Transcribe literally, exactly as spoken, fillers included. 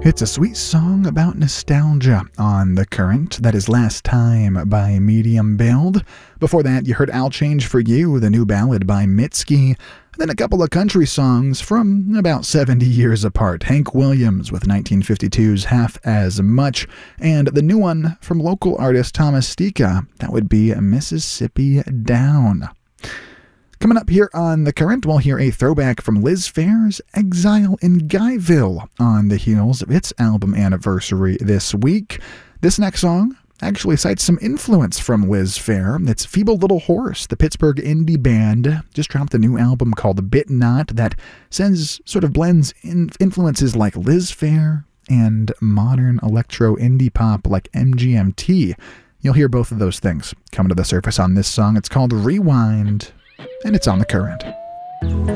It's a sweet song about nostalgia on The Current. That is Last Time by Medium Build. Before that, you heard I'll Change For You, the new ballad by Mitski. Then a couple of country songs from about seventy years apart. Hank Williams with nineteen fifty-two's Half As Much, and the new one from local artist Thomas Stika. That would be Mississippi Down. Coming up here on The Current, we'll hear a throwback from Liz Phair's Exile in Guyville on the heels of its album anniversary this week. This next song actually cites some influence from Liz Phair. It's Feeble Little Horse, the Pittsburgh indie band, just dropped a new album called Bit Not that sends sort of blends in influences like Liz Phair and modern electro indie pop like M G M T. You'll hear both of those things come to the surface on this song. It's called Rewind, and it's on The Current.